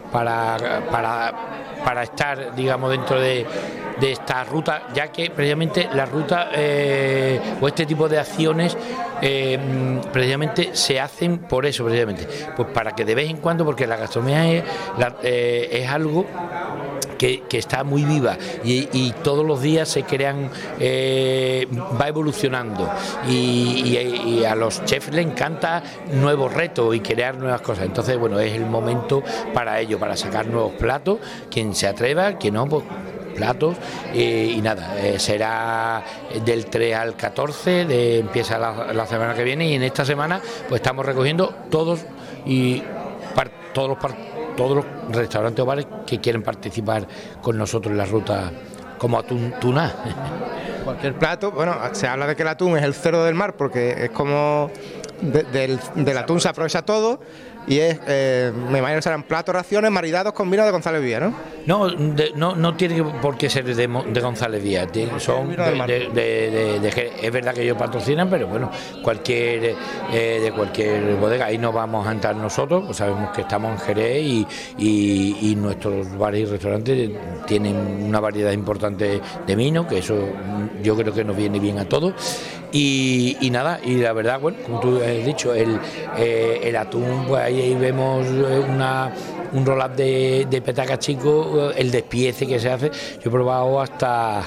para estar, digamos, dentro de esta ruta, ya que precisamente la ruta o este tipo de acciones precisamente se hacen por eso, precisamente, pues para que de vez en cuando, porque la gastronomía es algo que está muy viva y todos los días se crean, va evolucionando y a los chefs les encanta nuevos retos y crear nuevas cosas. Entonces, bueno, es el momento para ello, para sacar nuevos platos, quien se atreva, quien no, pues platos, y nada, será del 3 al 14, empieza la semana que viene, y en esta semana pues estamos recogiendo todos los restaurantes o bares que quieren participar con nosotros en la ruta como Atún Tuná. Cualquier plato, bueno, se habla de que el atún es el cerdo del mar porque es como del atún se aprovecha todo y es, me imagino que serán platos, raciones maridados con vino de González Vía, ¿no? No tiene por qué ser de González Vía, son es verdad que ellos patrocinan, pero bueno, de cualquier bodega, ahí no vamos a entrar nosotros, pues sabemos que estamos en Jerez y nuestros bares y restaurantes tienen una variedad importante de vino, que eso yo creo que nos viene bien a todos. Y nada, y la verdad, bueno, como tú has dicho, el atún, pues ahí vemos un roll-up de petaca chico, el despiece que se hace. Yo he probado hasta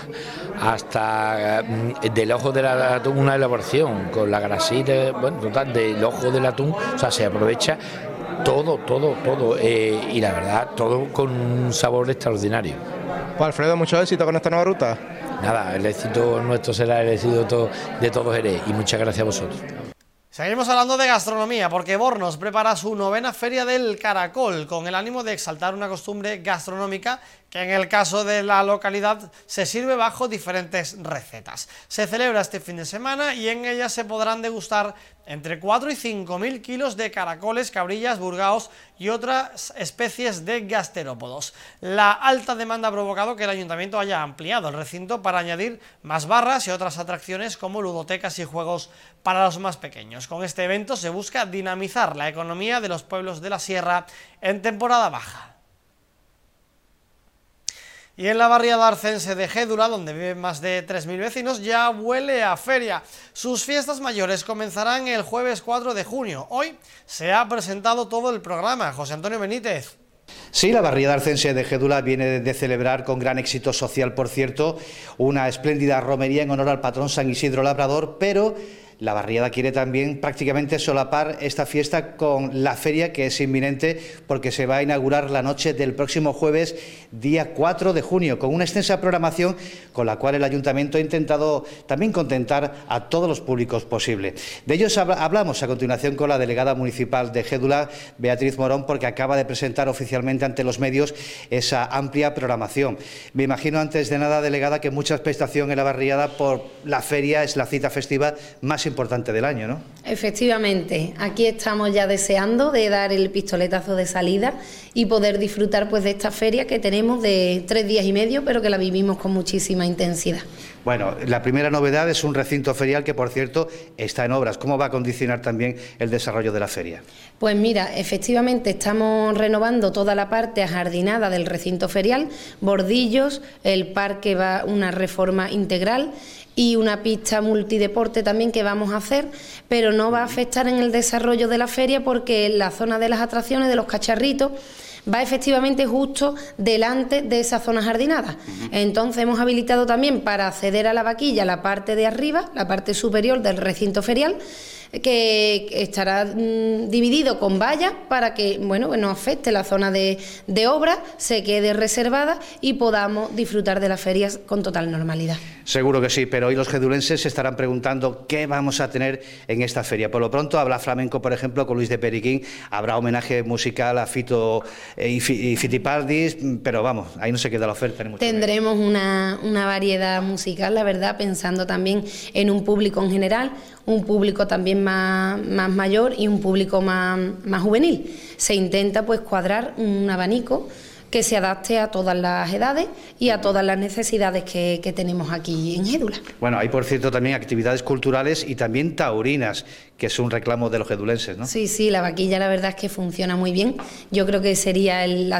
del ojo del atún, una elaboración con la grasita, bueno, total, del ojo del atún, o sea, se aprovecha todo, y la verdad, todo con un sabor extraordinario. Pues Alfredo, mucho éxito con esta nueva ruta. Nada, el éxito nuestro será el éxito de todos Jerez, y muchas gracias a vosotros. Seguimos hablando de gastronomía, porque Bornos prepara su 9ª Feria del Caracol, con el ánimo de exaltar una costumbre gastronómica que en el caso de la localidad se sirve bajo diferentes recetas. Se celebra este fin de semana y en ella se podrán degustar entre 4 y 5.000 kilos de caracoles, cabrillas, burgaos y otras especies de gasterópodos. La alta demanda ha provocado que el ayuntamiento haya ampliado el recinto para añadir más barras y otras atracciones como ludotecas y juegos para los más pequeños. Con este evento se busca dinamizar la economía de los pueblos de la sierra en temporada baja. Y en la barriada arcense de Gédula, donde viven más de 3.000 vecinos, ya huele a feria. Sus fiestas mayores comenzarán el jueves 4 de junio. Hoy se ha presentado todo el programa. José Antonio Benítez. Sí, la barriada arcense de Gédula viene de celebrar con gran éxito social, por cierto, una espléndida romería en honor al patrón San Isidro Labrador, pero la barriada quiere también prácticamente solapar esta fiesta con la feria, que es inminente porque se va a inaugurar la noche del próximo jueves, día 4 de junio, con una extensa programación con la cual el ayuntamiento ha intentado también contentar a todos los públicos posible. De ellos hablamos a continuación con la delegada municipal de Gédula, Beatriz Morón, porque acaba de presentar oficialmente ante los medios esa amplia programación. Me imagino, antes de nada, delegada, que mucha expectación en la barriada por la feria, es la cita festiva más importante del año, ¿no? Efectivamente, aquí estamos ya deseando de dar el pistoletazo de salida y poder disfrutar pues de esta feria que tenemos de 3 días y medio, pero que la vivimos con muchísima intensidad. Bueno, la primera novedad es un recinto ferial que, por cierto, está en obras. ¿Cómo va a condicionar también el desarrollo de la feria? Pues mira, efectivamente estamos renovando toda la parte ajardinada del recinto ferial, bordillos, el parque va una reforma integral y una pista multideporte también que vamos a hacer, pero no va a afectar en el desarrollo de la feria porque la zona de las atracciones, de los cacharritos, va efectivamente justo delante de esa zona jardinada. Entonces hemos habilitado también para acceder a la vaquilla la parte de arriba, la parte superior del recinto ferial, que estará dividido con vallas para que, bueno, no afecte la zona de obra, se quede reservada y podamos disfrutar de las ferias con total normalidad. Seguro que sí, pero hoy los gedulenses se estarán preguntando qué vamos a tener en esta feria. Por lo pronto habrá flamenco, por ejemplo, con Luis de Periquín, habrá homenaje musical a Fito y Fitipaldis, pero vamos, ahí no se queda la oferta. Tendremos una variedad musical, la verdad, pensando también en un público en general, un público también más mayor y un público más juvenil. Se intenta pues cuadrar un abanico que se adapte a todas las edades y a todas las necesidades que tenemos aquí en Gédula. Bueno, hay por cierto también actividades culturales y también taurinas, que es un reclamo de los gedulenses, ¿no? Sí, la vaquilla la verdad es que funciona muy bien. Yo creo que sería la